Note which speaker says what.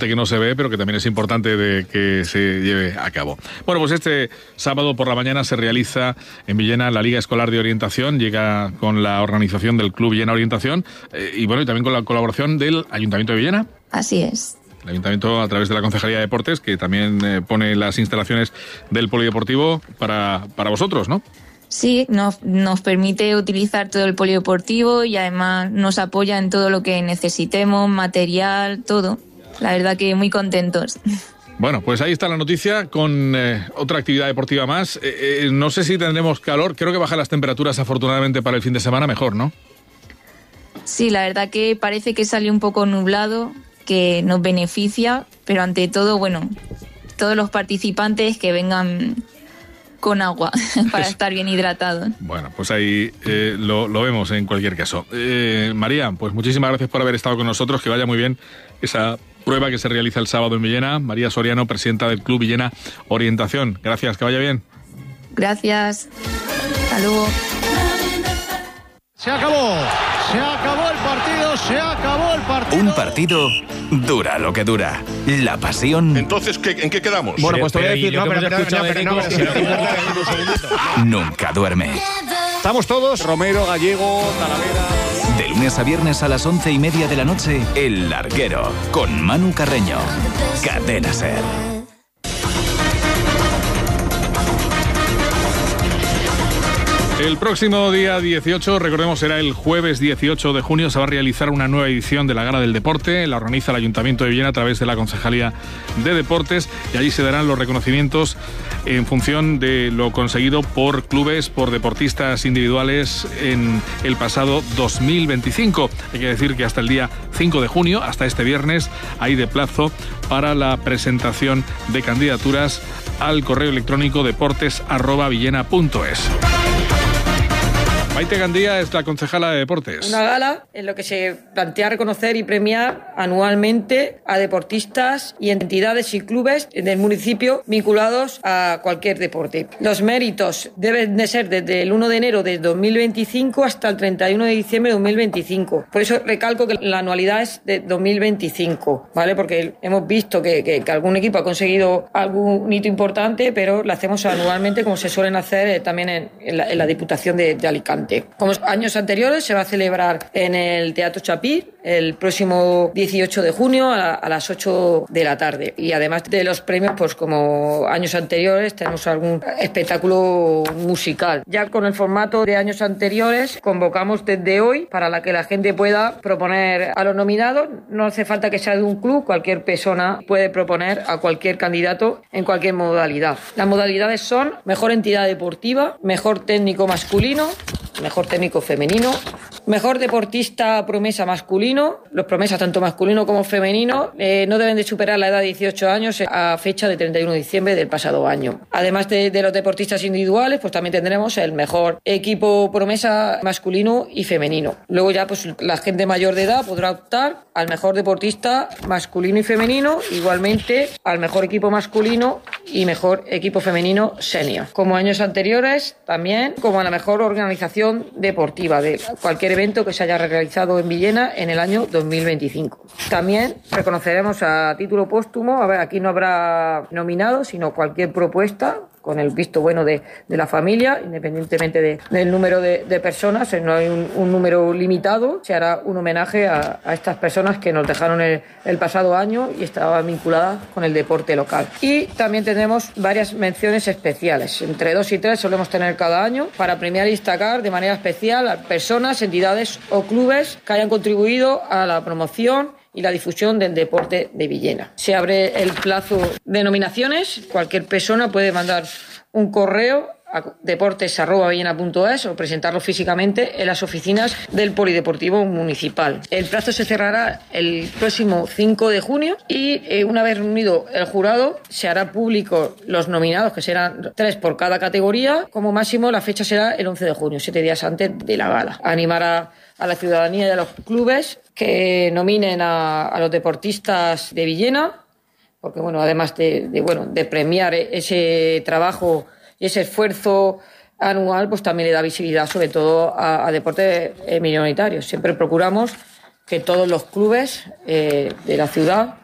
Speaker 1: deporte que no se ve, pero que también es importante de que se lleve a cabo. Bueno, pues este sábado por la mañana se realiza en Villena la Liga Escolar de Orientación, llega con la organización del Club Villena Orientación y bueno, y también con la colaboración del Ayuntamiento de Villena.
Speaker 2: Así es.
Speaker 1: El Ayuntamiento, a través de la Concejalía de Deportes, que también pone las instalaciones del polideportivo para vosotros, ¿no?
Speaker 2: Sí, nos permite utilizar todo el polideportivo y además nos apoya en todo lo que necesitemos, material, todo. La verdad que muy contentos.
Speaker 1: Bueno, pues ahí está la noticia con otra actividad deportiva más. No sé si tendremos calor, creo que bajan las temperaturas afortunadamente para el fin de semana, mejor, ¿no?
Speaker 2: Sí, la verdad que parece que sale un poco nublado, que nos beneficia, pero ante todo, bueno, todos los participantes que vengan con agua para estar bien hidratados.
Speaker 1: Bueno, pues ahí lo vemos en cualquier caso. María, pues muchísimas gracias por haber estado con nosotros, que vaya muy bien esa prueba que se realiza el sábado en Villena. María Soriano, presidenta del Club Villena Orientación. Gracias, que vaya bien.
Speaker 2: Gracias. Hasta luego.
Speaker 3: Se acabó el partido, se acabó el partido.
Speaker 4: Un partido dura lo que dura. La pasión.
Speaker 5: Entonces, ¿en qué quedamos?
Speaker 3: Bueno, pues te voy a decir,
Speaker 4: Nunca duerme.
Speaker 3: Estamos todos, Romero, Gallego, Talavera.
Speaker 4: De lunes a viernes a las 11:30 de la noche, El Larguero, con Manu Carreño. Cadena SER.
Speaker 1: El próximo día 18, recordemos, será el jueves 18 de junio, se va a realizar una nueva edición de la Gala del Deporte. La organiza el Ayuntamiento de Villena a través de la Concejalía de Deportes y allí se darán los reconocimientos en función de lo conseguido por clubes, por deportistas individuales en el pasado 2025. Hay que decir que hasta el día 5 de junio, hasta este viernes, hay de plazo para la presentación de candidaturas al correo electrónico deportes@villena.es. Maite Gandía es la concejala de Deportes.
Speaker 6: Una gala en lo que se plantea reconocer y premiar anualmente a deportistas y entidades y clubes del municipio vinculados a cualquier deporte. Los méritos deben de ser desde el 1 de enero de 2025 hasta el 31 de diciembre de 2025. Por eso recalco que la anualidad es de 2025, ¿vale? Porque hemos visto que algún equipo ha conseguido algún hito importante, pero lo hacemos anualmente como se suelen hacer también en la Diputación de Alicante. Como años anteriores, se va a celebrar en el Teatro Chapí el próximo 18 de junio a las 8 de la tarde. Y además de los premios, pues como años anteriores, tenemos algún espectáculo musical. Ya con el formato de años anteriores, convocamos desde hoy para que la gente pueda proponer a los nominados. No hace falta que sea de un club, cualquier persona puede proponer a cualquier candidato en cualquier modalidad. Las modalidades son mejor entidad deportiva, mejor técnico masculino, mejor técnico femenino, mejor deportista promesa masculino. Los promesas tanto masculino como femenino no deben de superar la edad de 18 años a fecha de 31 de diciembre del pasado año. Además de los deportistas individuales, pues también tendremos el mejor equipo promesa masculino y femenino. Luego ya pues la gente mayor de edad podrá optar al mejor deportista masculino y femenino, igualmente al mejor equipo masculino y mejor equipo femenino senior. Como años anteriores, también como a la mejor organización deportiva de cualquier evento que se haya realizado en Villena en el año 2025. También reconoceremos a título póstumo, aquí no habrá nominados, sino cualquier propuesta con el visto bueno de la familia, independientemente del número de personas, no hay un número limitado, se hará un homenaje a estas personas que nos dejaron el pasado año y estaban vinculadas con el deporte local. Y también tenemos varias menciones especiales, entre 2 y 3 solemos tener cada año, para premiar y destacar de manera especial a personas, entidades o clubes que hayan contribuido a la promoción y la difusión del deporte de Villena. Se abre el plazo de nominaciones, cualquier persona puede mandar un correo a deportes@villena.es o presentarlo físicamente en las oficinas del Polideportivo Municipal. El plazo se cerrará el próximo 5 de junio y una vez reunido el jurado se hará público los nominados, que serán 3 por cada categoría. Como máximo la fecha será el 11 de junio, 7 días antes de la gala. Animar a la ciudadanía y a los clubes que nominen a los deportistas de Villena, porque bueno, además de premiar ese trabajo y ese esfuerzo anual, pues también le da visibilidad sobre todo a deportes minoritarios. Siempre procuramos que todos los clubes de la ciudad